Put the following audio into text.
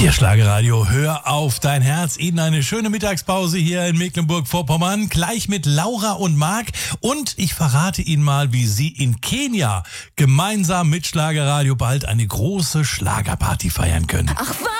Hier Schlagerradio, hör auf dein Herz. Ihnen eine schöne Mittagspause hier in Mecklenburg-Vorpommern. Gleich mit Laura und Marc. Und ich verrate Ihnen mal, wie Sie in Kenia gemeinsam mit Schlagerradio bald eine große Schlagerparty feiern können. Ach was?